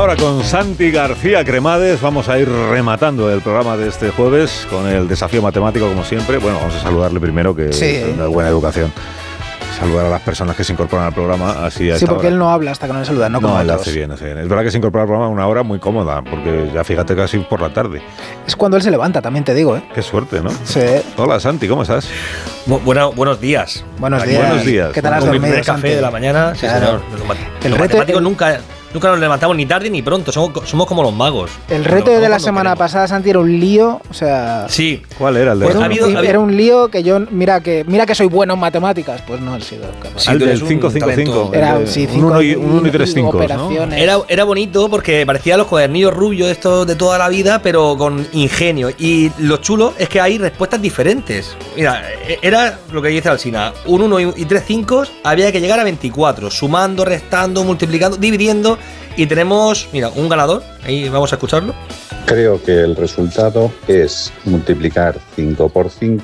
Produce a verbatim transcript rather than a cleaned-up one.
ahora con Santi García Cremades. Vamos a ir rematando el programa de este jueves con el desafío matemático, como siempre. Bueno, vamos a saludarle primero, que sí. es una buena educación. Saludar a las personas que se incorporan al programa así a Sí, esta porque hora. él no habla hasta que no le saludan, no como No, él otros. hace bien, hace bien. Es verdad que se incorpora al programa a una hora muy cómoda, porque ya fíjate, casi por la tarde. Es cuando él se levanta, también te digo, ¿eh? Qué suerte, ¿no? Sí. Hola, Santi, ¿cómo estás? Bu- bueno, buenos días. Buenos Aquí, días. buenos días. ¿Qué tal has Con mi dormido, primer café Santi? de la mañana. Sí, Claro. señor. Los, mat- El los reto- matemáticos el- nunca, nunca nos levantamos ni tarde ni pronto. Somos, somos como los magos. El Nos reto de levantamos la cuando semana queremos. pasada, Santi, era un lío, o sea... Sí. ¿Cuál era el de Era la un, ha habido- semana ha habido- era un lío que yo, mira que mira que soy bueno en matemáticas, pues no he sido capaz. Sí, Al tú del eres un cinco cinco cinco. talento. Era, el de sí, un cinco uno y- un uno y tres cinco, ¿no? operaciones. Era, era bonito porque parecía los cuadernillos rubios estos de toda la vida, pero con ingenio. Y lo chulo es que hay respuestas diferentes. Mira, era lo que dice Alsina. Un uno y tres cinco había que llegar a veinticuatro, sumando, restando, multiplicando, dividiendo. Y tenemos, mira, un ganador. Ahí vamos a escucharlo. Creo que el resultado es multiplicar cinco por cinco